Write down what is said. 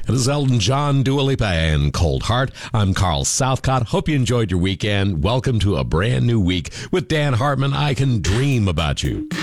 This is Elton John, Dua Lipa, and Cold Heart. I'm Carl Southcott. Hope you enjoyed your weekend. Welcome to a brand new week with Dan Hartman. I can dream about you.